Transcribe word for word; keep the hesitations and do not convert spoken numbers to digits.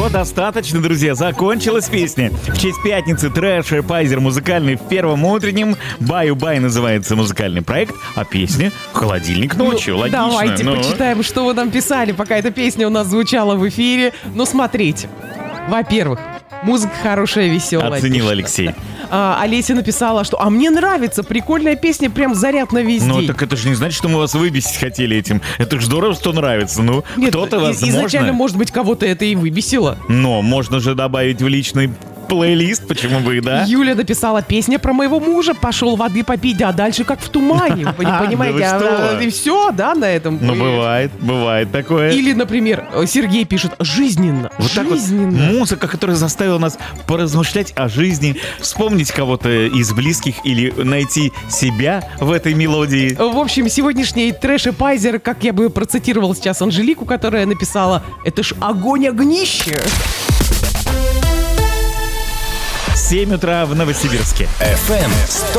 Все, достаточно, друзья. Закончилась песня. В честь пятницы Трэш Пайзер музыкальный в первом утреннем. Баю-бай называется музыкальный проект, а песня «Холодильник ночью». Ну, логично. Давайте но... почитаем, что вы нам писали, пока эта песня у нас звучала в эфире. Ну, смотрите. Во-первых, музыка хорошая, веселая. Оценил пишет. Алексей. А, Олеся написала, что «А мне нравится, прикольная песня, прям заряд на весь Ну, день». так это же не значит, что мы вас выбесить хотели этим. Это же здорово, что нравится. Ну, Нет, кто-то, и- возможно... изначально, может быть, кого-то это и выбесило. Но можно же добавить в личный плейлист, почему бы и да? Юля написала «Песня про моего мужа, пошел воды попить, а дальше как в тумане». Вы не Да понимаете? вы а, что? а, И все, да, на этом. Ну, И- бывает, бывает такое. Или, например, Сергей пишет «Жизненно». Вот так вот Жизненно. музыка, которая заставила нас поразмышлять о жизни, вспомнить кого-то из близких или найти себя в этой мелодии. В общем, сегодняшний трэш и пайзер, как я бы процитировал сейчас Анжелику, которая написала «Это ж огонь-огнище». семь утра в Новосибирске. эф эм